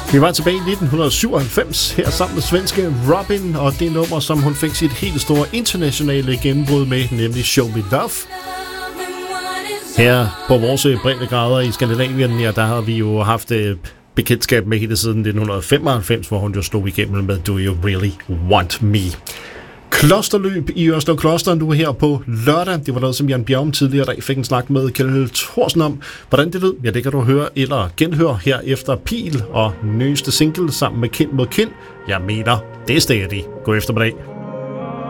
Vi var tilbage i 1997 her sammen med svenske Robin, og det nummer, som hun fik sit helt store internationale gennembrud med, nemlig Show Me Love. Her på vores breddegrader i Skandinavien, ja, der har vi jo haft bekendtskab med hele siden 1995, hvor hun jo slog igennem med Do You Really Want Me. Klosterløb i Ørslev Kloster nu her på lørdag. Det var noget, som Jan Bjerrum tidligere dag fik en snak med Kjeld Thorsen om. Hvordan det lød, ja, det kan du høre eller genhøre her efter Pil og nyeste single sammen med Kind mod Kind. Jeg mener, det er stadig. God eftermiddag.